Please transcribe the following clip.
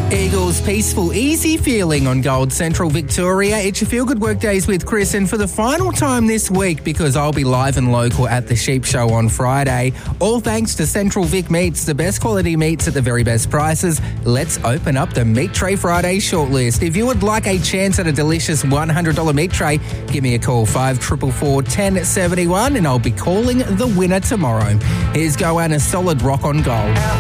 Eagles peaceful, easy feeling on Gold Central Victoria. It's your Feel Good Workdays with Chris, and for the final time this week, because I'll be live and local at the Sheep Show on Friday, all thanks to Central Vic Meats, the best quality meats at the very best prices. Let's open up the Meat Tray Friday shortlist. If you would like a chance at a delicious $100 meat tray, give me a call, 5444 1071, and I'll be calling the winner tomorrow. Here's Goanna Solid Rock on Gold.